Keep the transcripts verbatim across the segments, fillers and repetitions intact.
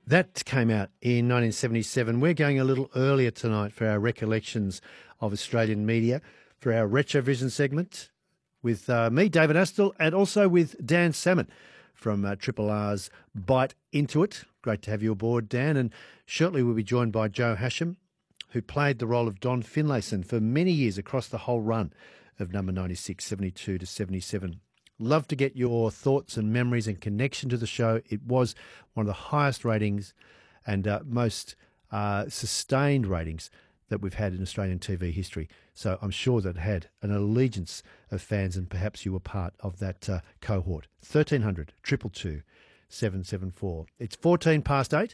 That came out in nineteen seventy-seven. We're going a little earlier tonight for our recollections of Australian media for our Retrovision segment with uh, me, David Astle, and also with Dan Salmon from uh, Triple R's Bite Into It. Great to have you aboard, Dan. And shortly we'll be joined by Joe Hasham, who played the role of Don Finlayson for many years across the whole run of number ninety-six, seventy-two to seventy-seven. Love to get your thoughts and memories and connection to the show. It was one of the highest ratings and uh, most uh, sustained ratings that we've had in Australian T V history. So I'm sure that it had an allegiance of fans, and perhaps you were part of that uh, cohort. thirteen hundred, two two two, seven seven four. It's fourteen past eight.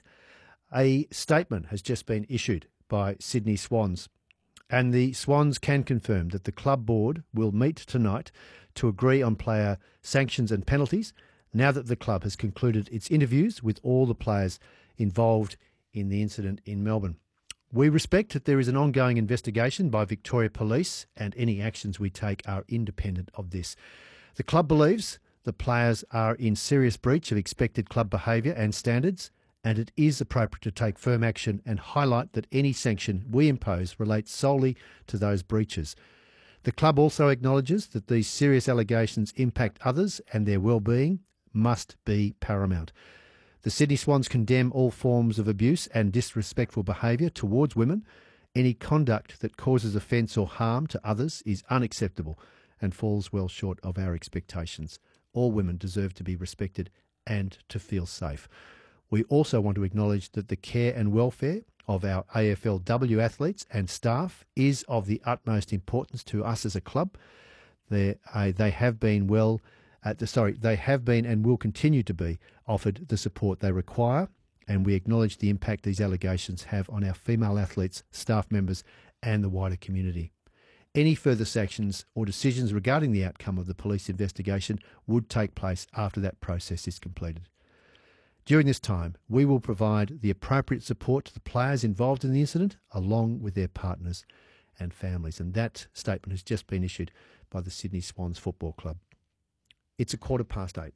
A statement has just been issued by Sydney Swans, and the Swans can confirm that the club board will meet tonight to agree on player sanctions and penalties now that the club has concluded its interviews with all the players involved in the incident in Melbourne. We respect that there is an ongoing investigation by Victoria Police, and any actions we take are independent of this. The club believes the players are in serious breach of expected club behaviour and standards, and it is appropriate to take firm action and highlight that any sanction we impose relates solely to those breaches. The club also acknowledges that these serious allegations impact others and their well-being must be paramount. The Sydney Swans condemn all forms of abuse and disrespectful behaviour towards women. Any conduct that causes offence or harm to others is unacceptable and falls well short of our expectations. All women deserve to be respected and to feel safe. We also want to acknowledge that the care and welfare of our A F L W athletes and staff is of the utmost importance to us as a club. They, uh, they have been well, uh, the, sorry, they have been and will continue to be offered the support they require, and we acknowledge the impact these allegations have on our female athletes, staff members, and the wider community. Any further sanctions or decisions regarding the outcome of the police investigation would take place after that process is completed. During this time, we will provide the appropriate support to the players involved in the incident, along with their partners and families. And that statement has just been issued by the Sydney Swans Football Club. It's a quarter past eight.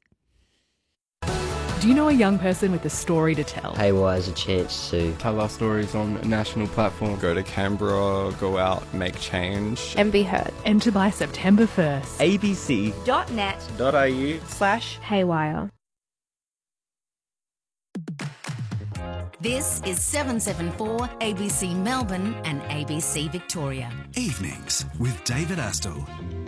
Do you know a young person with a story to tell? Haywire has a chance to tell our stories on a national platform. Go to Canberra, go out, make change. And be heard. Enter by September first. abc.net.au slash haywire. This is seven seven four A B C Melbourne and A B C Victoria. Evenings with David Astle.